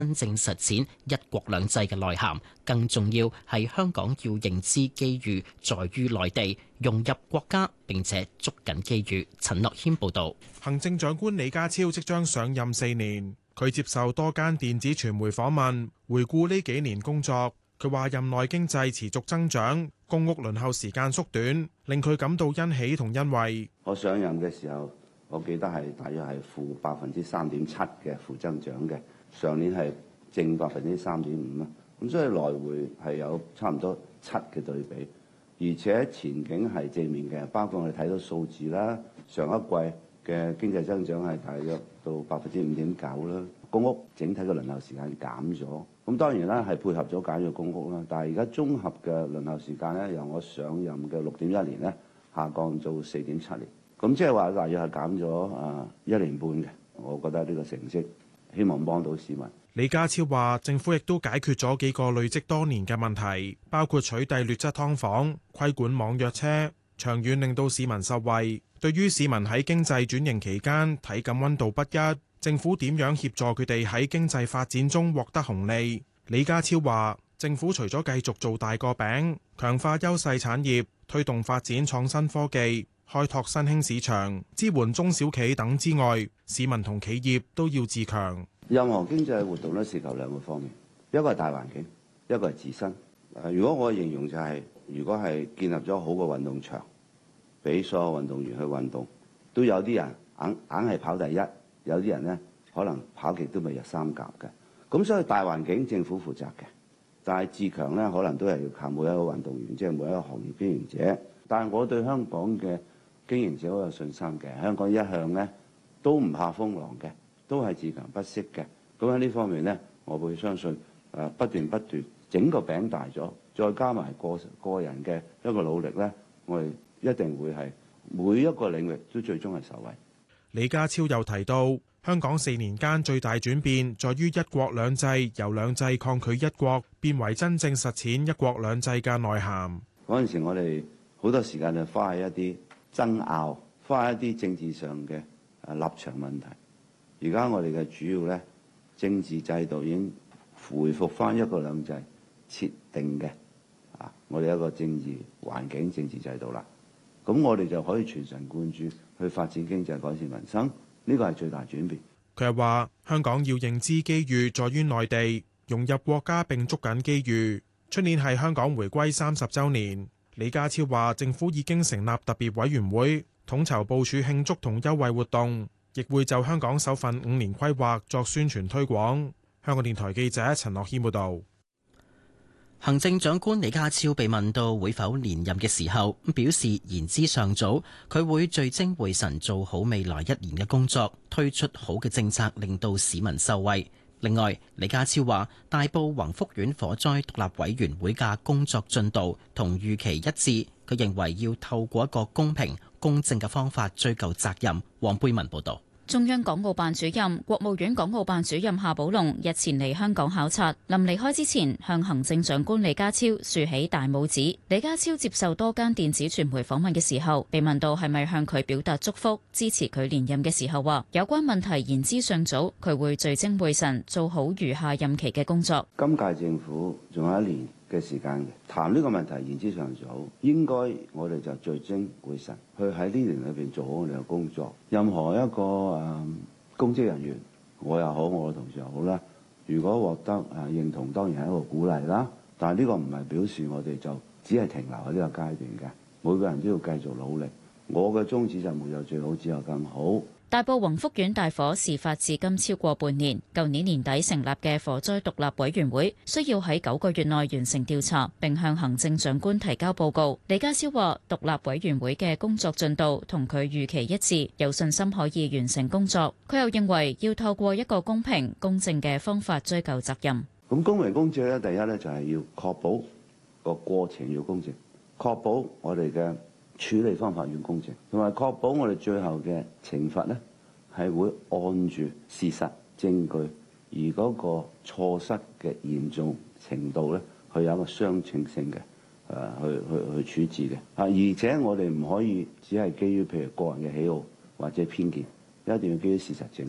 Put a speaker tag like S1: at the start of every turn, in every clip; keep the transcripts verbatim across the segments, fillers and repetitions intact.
S1: 真正實踐一國兩制嘅內涵。更重要係香港要認知機遇在於內地，融入國家並且捉緊機遇。陳樂軒報導。
S2: 行政長官李家超即將上任四年，佢接受多間電子傳媒訪問，回顧呢幾年工作。佢話任內經濟持續增長，公屋輪候時間縮短，令佢感到欣喜同欣慰。
S3: 我上任嘅時候，我記得係大約係負百分之三點七嘅負增長嘅。上年係正百分之三點五啦，咁所以來回係有差唔多七嘅對比，而且前景係正面嘅，包括我哋睇到數字啦，上一季嘅經濟增長係大約到百分之五點九啦，公屋整體嘅輪候時間減咗，咁當然啦係配合咗簡約公屋啦，但係而家綜合嘅輪候時間咧，由我上任嘅六點一年咧下降到四點七年，咁即係話大約係減咗啊一年半嘅，我覺得呢個成績。希望幫到市民。
S2: 李家超話：政府亦都解決咗幾個累積多年嘅問題，包括取締劣質劏房、規管網約車，長遠令到市民受惠。對於市民喺經濟轉型期間體感溫度不一，政府點樣協助佢哋喺經濟發展中獲得紅利？李家超話：政府除咗繼續做大個餅，強化優勢產業，推動發展創新科技，開拓新興市場，支援中小企等之外，市民同企業都要自強。
S3: 任何經濟活動都涉及兩個方面，一個係大環境，一個係自身。如果我形容就係、是，如果係建立咗好嘅運動場，俾所有運動員去運動，都有啲人硬硬係跑第一，有啲人呢可能跑極都未入三甲嘅。咁所以大環境政府負責嘅，但係自強呢，可能都係要靠每一個運動員，即係每一個行業經營者。但係我對香港嘅經營者好有信心嘅，香港一向咧都唔怕風浪嘅，都係自強不息嘅。咁喺呢方面咧，我會相信誒不斷不斷整個餅大咗，再加埋個個人嘅一個努力咧，我哋一定會係每一個領域都最終係受惠。
S2: 李家超又提到，香港四年間最大轉變在於一國兩制由兩制抗拒一國變為真正實踐一國兩制嘅內涵。
S3: 嗰陣時我哋好多時間就花喺一啲爭拗，花一啲政治上嘅誒立場問題。而家我哋嘅主要咧政治制度已經回復翻一國兩制設定嘅啊，我哋一個政治環境、政治制度啦。咁我哋就可以全神貫注去發展經濟、改善民生，呢個係最大轉變。
S2: 佢又話：香港要認知機遇在於內地，融入國家並捉緊機遇。出年係香港回歸三十週年。李家超話：政府已經成立特別委員會，統籌部署慶祝同優惠活動，亦會就香港首份五年規劃作宣傳推廣。香港電台記者陳樂軒報導。
S1: 行政長官李家超被問到會否連任嘅時候，表示言之尚早，佢會聚精會神做好未來一年嘅工作，推出好嘅政策，令到市民受惠。另外，李家超話大埔宏福苑火災獨立委員會嘅工作進度同預期一致，佢認為要透過一個公平公正嘅方法追究責任。黃貝文報導。
S4: 中央港澳辦主任、國務院港澳辦主任夏寶龍日前嚟香港考察，臨離開之前向行政長官李家超豎起大拇指。李家超接受多間電子傳媒訪問嘅時候，被問到係咪向佢表達祝福、支持佢連任嘅時候，話有關問題言之尚早，佢會聚精會神做好餘下任期嘅工作。
S3: 今屆政府仲有一年嘅時間嘅，談呢個問題言之尚早，應該我哋就聚精會神去喺呢年裏邊做好我哋嘅工作。任何一個誒、呃、公職人員，我又好，我嘅同事又好啦，如果獲得誒、呃、認同，當然係一個鼓勵啦。但係呢個唔係表示我哋就只係停留喺呢個階段嘅，每個人都要繼續努力。我嘅宗旨就沒有最好，只有更好。
S4: 大埔宏福苑大火事發至今超過半年，舊年年底成立嘅火災獨立委員會需要喺九個月內完成調查，並向行政長官提交報告。李家超話：獨立委員會嘅工作進度同佢預期一致，有信心可以完成工作。佢又認為要透過一個公平公正嘅方法追究責任。
S3: 咁公平公正咧，第一咧就係要確保個過程要公正，確保我哋嘅處理方法要公正，同埋確保我哋最後嘅懲罰呢係會按住事實證據，而嗰個錯失嘅嚴重程度呢，佢有一個相稱性嘅誒去去去處置嘅啊！而且我哋唔可以只係基於譬如個人嘅喜好或者偏見，一定要基於事實證據。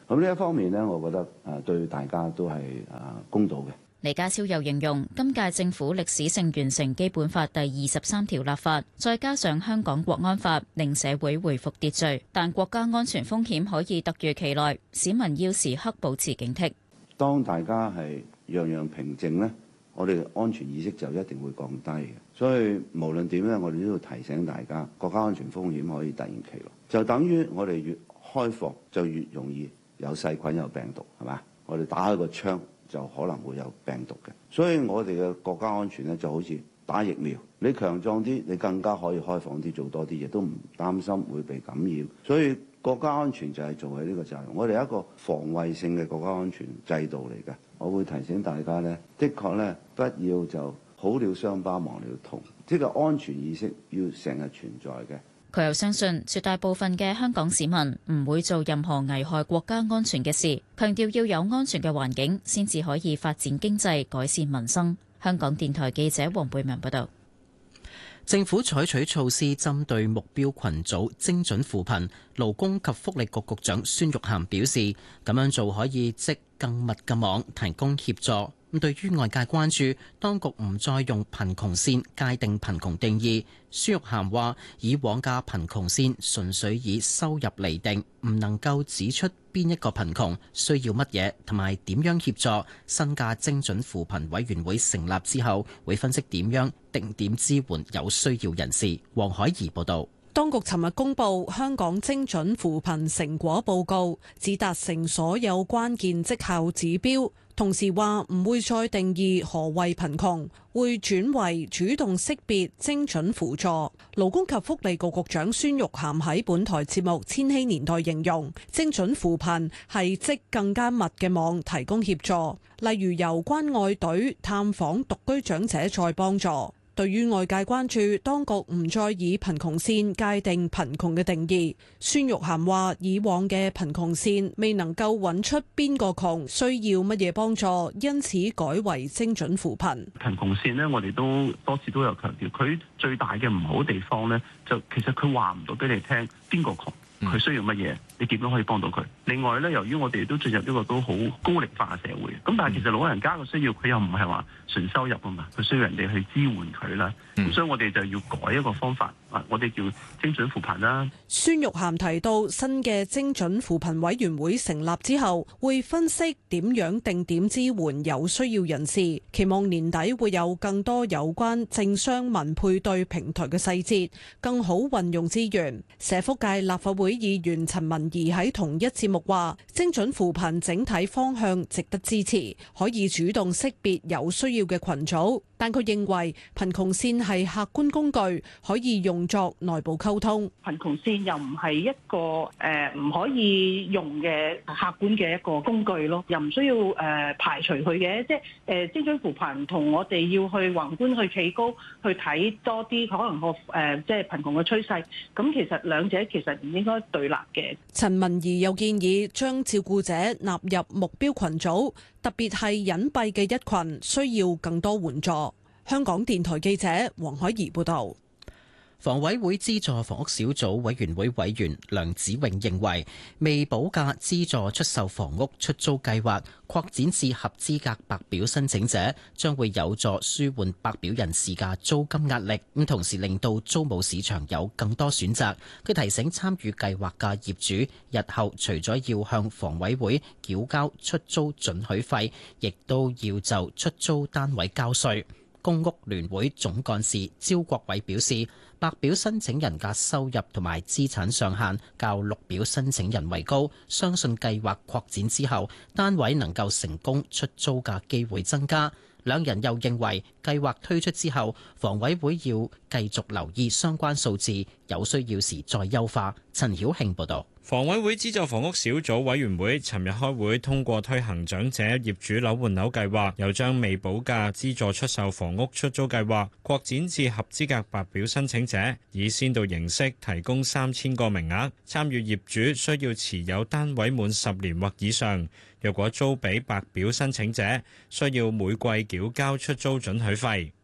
S3: 咁呢一方面呢，我覺得誒對大家都係誒公道嘅。
S4: 李家超又形容今屆政府歷史性完成基本法第二十三條立法，再加上香港國安法，令社會回復秩序。但國家安全風險可以突如其來，市民要時刻保持警惕。
S3: 當大家係樣樣平靜呢，我哋安全意識就一定會降低嘅。所以無論點呢，我哋都要提醒大家，國家安全風險可以突然其來，就等於我哋越開放就越容易有細菌有病毒，係嘛？我哋打開個窗就可能會有病毒嘅，所以我哋嘅國家安全咧就好似打疫苗，你強壯啲，你更加可以開放啲，做多啲嘢，都唔擔心會被感染。所以國家安全就係做喺呢個責任，我哋係一個防衛性嘅國家安全制度嚟嘅。我會提醒大家咧，的確咧不要就好了傷疤忘了痛，即係安全意識要成日存在嘅。
S4: 佢又相信絕大部分嘅香港市民唔會做任何危害國家安全嘅事，強調要有安全嘅環境先至可以發展經濟、改善民生。香港電台記者黃貝文報道。
S1: 政府採取措施針對目標群組精準扶貧，勞工及福利局局長孫玉菡表示，咁樣做可以織更密嘅網，提供協助。咁對於外界關注，當局唔再用貧窮線界定貧窮定義。孫玉菡話：以往嘅貧窮線純粹以收入釐定，唔能夠指出邊一個貧窮需要乜嘢同埋點樣協助。新嘅精準扶貧委員會成立之後，會分析點樣定點支援有需要人士。黃海怡報導。
S5: 當局尋日公布香港精準扶貧成果報告，只達成所有關鍵績效指標，同時話唔會再定義何謂貧窮，會轉為主動識別精準輔助。勞工及福利局局長孫玉菡喺本台節目《千禧年代》形容，精準扶貧係織更加密嘅網，提供協助，例如由關愛隊探訪獨居長者再幫助。對於外界關注，當局唔再以貧窮線界定貧窮嘅定義。孫玉菡話：以往嘅貧窮線未能夠揾出邊個窮需要乜嘢幫助，因此改為精準扶貧。
S6: 貧窮線呢，我哋都多次都有強調，佢最大嘅唔好地方呢，就其實佢話唔到俾你聽邊個窮，佢需要乜嘢，你點樣可以幫到佢。另外呢，由於我哋都進入一個都好高齡化嘅社會，咁但係其實老人家嘅需要，佢又唔係話純收入啊嘛，佢需要人哋去支援佢啦。咁、嗯、所以我哋就要改一個方法，啊，我哋叫精準扶貧啦。
S5: 孫玉菡提到，新嘅精準扶貧委員會成立之後，會分析點樣定點支援有需要人士，期望年底會有更多有關政商民配對平台嘅細節，更好運用資源。社福界立法會議員陳文儀喺同一節目話，精準扶貧整體方向值得支持，可以主動識別有需要嘅群組，但佢認為貧窮線係客觀工具，可以用作內部溝通。
S7: 貧窮線又唔係一個誒唔可以用嘅客觀嘅一個工具咯，又唔需要誒排除佢嘅，即係誒精準扶貧同我哋要去宏觀去企高去睇多啲可能個誒即係貧窮嘅趨勢，咁其實兩者其實唔應該對立嘅。
S5: 陳文儀又建議將照顧者納入目標群組，特別係隱蔽嘅一群，需要更多援助。香港電台記者黃海怡報道。
S1: 房委會資助房屋小組委員會委員梁子穎認為，未補價資助出售房屋出租計劃擴展至合資格白表申請者，將會有助舒緩白表人士嘅租金壓力，咁同時令到租務市場有更多選擇。佢提醒參與計劃嘅業主，日後除咗要向房委會繳交出租准許費，亦都要就出租單位交稅。公屋聯會總幹事招國偉表示，白表申請人嘅收入同埋資產上限較綠表申請人為高，相信計劃擴展之後，單位能夠成功出租嘅機會增加。兩人又認為，計劃推出之後，房委會要繼續留意相關數字，有需要時再優化。陳曉慶報導。
S8: 房委會資助房屋小組委員會尋日開會通過推行長者業主樓換樓計劃，又將未補價資助出售房屋出租計劃擴展至合資格白表申請者，以先導形式提供三千個名額。參與業主需要持有單位滿十年或以上，若果租俾白表申請者，需要每季繳交出租准許費。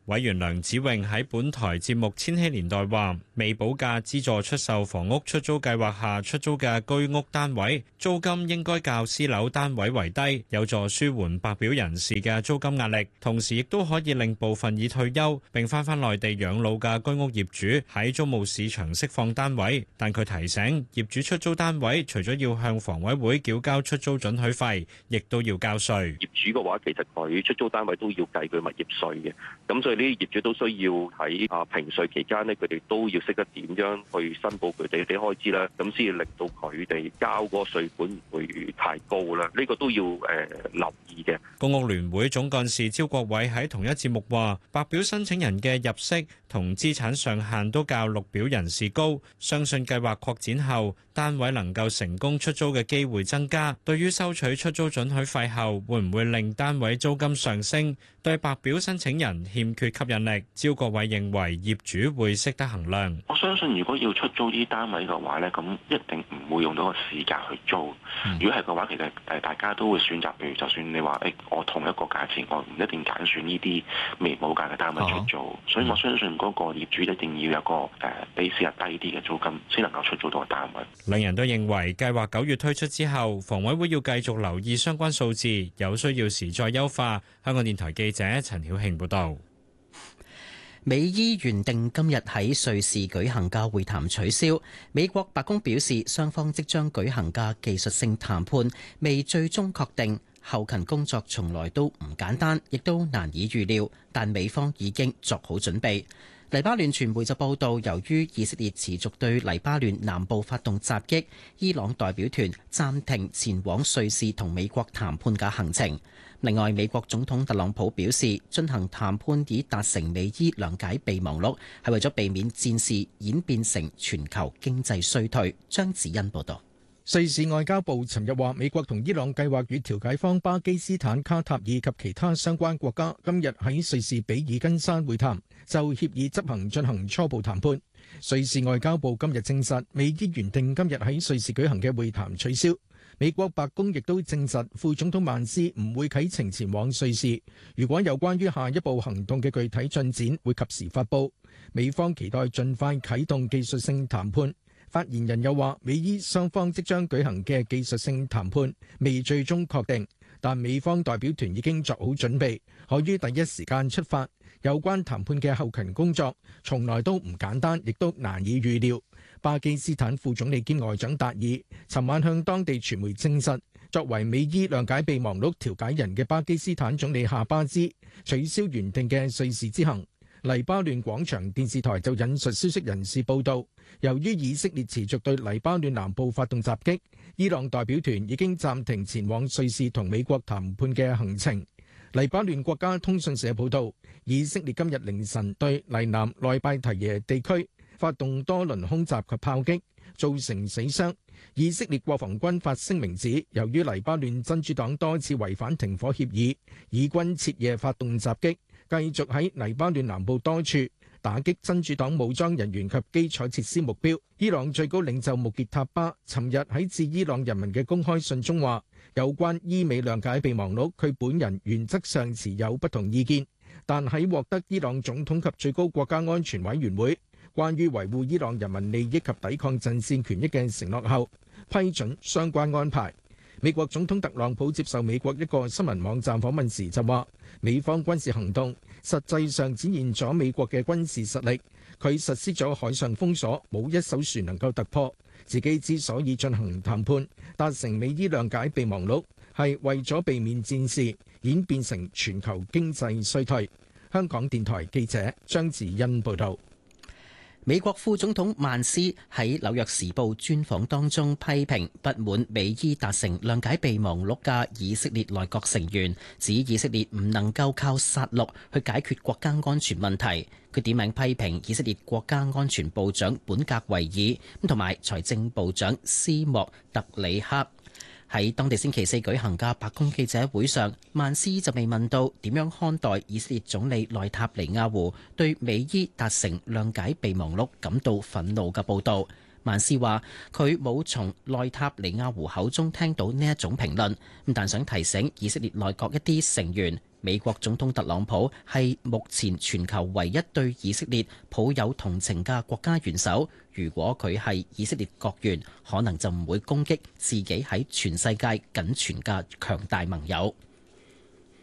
S8: 委員梁子穎喺本台節目《千禧年代》話，未補價資助出售房屋出租計劃下出租嘅居屋單位租金應該較私樓單位為低，有助舒緩白表人士嘅租金壓力，同時亦都可以令部分已退休並翻返內地養老嘅居屋業主喺租務市場釋放單位。但佢提醒業主出租單位除咗要向房委會繳交出租准許費，亦都要交稅。
S9: 業主嘅話，其實佢出租單位都要計佢物業稅嘅，咁所以呢啲業主都需要喺啊評稅期間呢，佢哋都要識得點樣去申報佢哋啲開支啦，咁先至令到佢哋交嗰個稅款唔會太高啦。呢個都要誒、呃、留意嘅。
S8: 公屋聯會總幹事招國偉喺同一節目話，白表申請人嘅入息同資產上限都較綠表人士高，相信計劃擴展後，單位能夠成功出租嘅機會增加。對於收取出租准許費後，會唔會令單位租金上升，對白表申請人欠缺吸引力。招國偉認為業主會識得衡量。
S10: 我相信如果要出租啲單位嘅話咧，咁一定唔會用到個市價去租。如果係嘅話，其實誒大家都會選擇，譬如就算你話誒我同一個價錢，我唔一定揀選呢啲未補價嘅單位出租。哦、所以我相信嗰個業主一定要有個誒比市價低啲嘅租金，先能夠出租到個單位。
S8: 兩人都認為計劃九月推出之後，房委會要繼續留意相關數字，有需要時再優化。香港電台記者陳曉慶報道。
S1: 美伊原定今日喺瑞士舉行嘅會談取消。美國白宮表示，雙方即將舉行嘅技術性談判未最終確定。後勤工作從來都唔簡單，亦都難以預料，但美方已經作好準備。黎巴嫩傳媒就報道，由於以色列持續對黎巴嫩南部發動襲擊，伊朗代表團暫停前往瑞士同美國談判嘅行程。另外，美國總統特朗普表示，進行談判以達成美伊諒解備忘錄，係為咗避免戰事演變成全球經濟衰退。張子欣報道。
S11: 瑞士外交部尋日話，美國同伊朗計劃與調解方巴基斯坦、卡塔爾及其他相關國家今日喺瑞士比爾根山會談，就協議執行進行初步談判。瑞士外交部今日證實，美伊原定今日喺瑞士舉行嘅會談取消。美國白宮亦都證實，副總統曼斯唔會啟程前往瑞士。如果有關於下一步行動嘅具體進展，會及時發佈。美方期待盡快啟動技術性談判。發言人又話，美伊雙方即將舉行嘅技術性談判未最終確定，但美方代表團已經作好準備，可於第一時間出發。有關談判嘅後勤工作從來都唔簡單，亦都難以預料。巴基斯坦副總理兼外長達爾尋晚向當地傳媒證實，作為美伊諒解備忘錄調解人嘅巴基斯坦總理夏巴茲取消原定嘅瑞士之行。黎巴嫩廣場電視台就引述消息人士報道，由於以色列持續對黎巴嫩南部發動襲擊，伊朗代表團已經暫停前往瑞士同美國談判嘅行程。黎巴嫩國家通訊社報道，以色列今日凌晨對黎南內拜提耶地區發動多輪空襲及炮擊，造成死傷。以色列國防軍發聲明指，由於黎巴嫩真主黨多次違反停火協議，以軍徹夜發動襲擊，繼續喺黎巴嫩南部多處打擊真主黨武裝人員及基礎設施目標。伊朗最高領袖穆傑塔巴尋日喺致伊朗人民嘅公開信中話，有關伊美諒解備忘錄，佢本人原則上持有不同意見，但喺獲得伊朗總統及最高國家安全委員會關於維護伊朗人民利益及抵抗陣線權益嘅承諾後，批准相關安排。美國總統特朗普接受美國一個新聞網站訪問時就話，美方軍事行動實際上展現咗美國嘅軍事實力，佢實施咗海上封鎖，冇一艘船能夠突破。自己之所以進行談判，達成美伊諒解備忘錄，係為咗避免戰事演變成全球經濟衰退。香港電台記者張子欣報道。
S1: 美國副總統曼斯喺紐約時報專訪當中批評不滿美伊達成諒解備忘錄嘅以色列內閣成員，指以色列唔能夠靠殺戮去解決國家安全問題。佢點名批評以色列國家安全部長本格維爾同埋財政部長斯莫特里克。喺當地星期四舉行嘅白宮記者會上，曼斯就被問到點樣看待以色列總理內塔尼亞胡對美伊達成諒解備忘錄感到憤怒嘅報導。曼斯話佢冇從內塔尼亞胡口中聽到呢一種評論，但想提醒以色列內閣一啲成員， 美國總統特朗普係目前全球唯一對以色列抱有同情嘅國家元首。如果佢係以色列國員，可能就唔會攻擊自己喺全世界僅存嘅強大盟友。